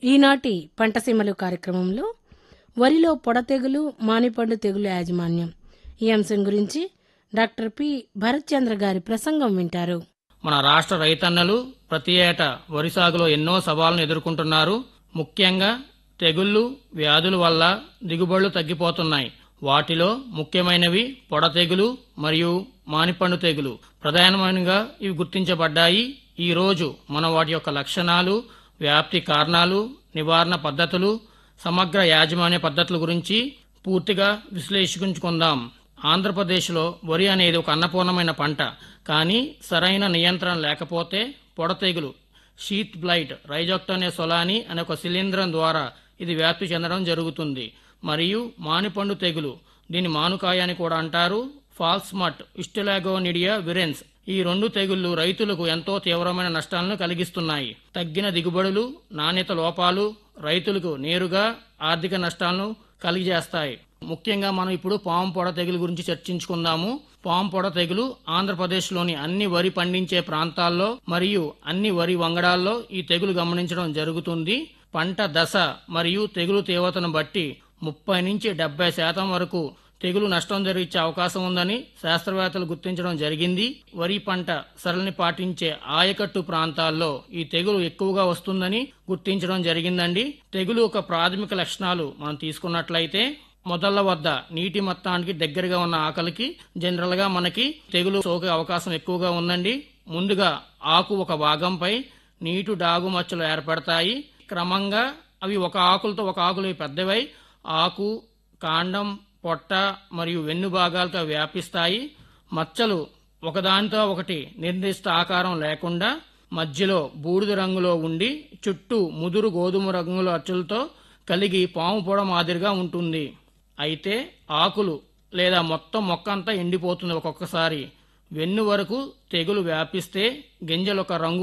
ఈనాటి పంటసీమలు కార్యక్రమంలో వరిలో పొడ తెగులు, మానిపండు తెగులు యాజమాన్యం ఈ అంశం గురించి డాక్టర్ పి భరత్చంద్ర గారి ప్రసంగం వింటారు. మన రాష్ట్ర రైతన్నలు ప్రతి ఏటా వరి సాగులో ఎన్నో సవాళ్లను ఎదుర్కొంటున్నారు. ముఖ్యంగా తెగుళ్లు, వ్యాధుల వల్ల దిగుబడులు తగ్గిపోతున్నాయి. వాటిలో ముఖ్యమైనవి పొడ తెగులు మరియు మానిపండు తెగులు. ప్రధానమైనగా ఇవి గుర్తించబడ్డాయి. ఈ రోజు మనం వాటి యొక్క లక్షణాలు, వ్యాప్తి కారణాలు, నివారణ పద్ధతులు, సమగ్ర యాజమాన్య పద్ధతుల గురించి పూర్తిగా విశ్లేషించుకుందాం. ఆంధ్రప్రదేశ్లో వరి అనేది ఒక అన్నపూర్ణమైన పంట. కానీ సరైన నియంత్రణ లేకపోతే పొడ తెగులు, షీత్ బ్లైట్, రైజోక్టోనే సొలాని అనే ఒక శిలీంధ్రం ద్వారా ఇది వ్యాప్తి చెందడం జరుగుతుంది. మరియు మానిపండు తెగులు, దీని మానుకాయ అని కూడా అంటారు, ఫాల్స్ మట్, ఇస్టులాగోనిడియా విరెన్స్. ఈ రెండు తెగుళ్లు రైతులకు ఎంతో తీవ్రమైన నష్టాలను కలిగిస్తున్నాయి. తగ్గిన దిగుబడులు, నాణ్యత లోపాలు రైతులకు నేరుగా ఆర్థిక నష్టాలను కలిగజేస్తాయి. ముఖ్యంగా మనం ఇప్పుడు పాము పొడ తెగులు గురించి చర్చించుకుందాము. పాము పొడ తెగులు ఆంధ్రప్రదేశ్లోని అన్ని వరి పండించే ప్రాంతాల్లో మరియు అన్ని వరి వంగడాల్లో ఈ తెగులు గమనించడం జరుగుతుంది. పంట దశ మరియు తెగులు తీవ్రతను బట్టి 30 నుంచి 70% వరకు తెగులు నష్టం జరిగే అవకాశం ఉందని శాస్త్రవేత్తలు గుర్తించడం జరిగింది. వరి పంట సరళిని పాటించే ఆయకట్టు ప్రాంతాల్లో ఈ తెగులు ఎక్కువగా వస్తుందని గుర్తించడం జరిగిందండి. తెగులు ఒక ప్రాథమిక లక్షణాలు మనం తీసుకున్నట్లయితే మొదళ్ల వద్ద నీటి మొత్తానికి దగ్గరగా ఉన్న ఆకలికి జనరల్ గా మనకి తెగులు సోకే అవకాశం ఎక్కువగా ఉందండి. ముందుగా ఆకు ఒక భాగంపై నీటి డాగు మచ్చలు ఏర్పడతాయి. క్రమంగా అవి ఒక ఆకులతో ఒక ఆకులు పెద్దవై ఆకు, కాండం, పొట్ట మరియు వెన్ను భాగాలతో వ్యాపిస్తాయి. మచ్చలు ఒకదానితో ఒకటి నిర్దిష్ట ఆకారం లేకుండా మధ్యలో బూడిద రంగులో ఉండి చుట్టూ ముదురు గోధుమ రంగుల అచ్చులతో కలిగి పాము పొడ మాదిరిగా ఉంటుంది. అయితే ఆకులు లేదా మొత్తం మొక్క అంతా ఎండిపోతుంది. ఒక్కొక్కసారి వెన్ను వరకు తెగులు వ్యాపిస్తే గింజలు ఒక రంగు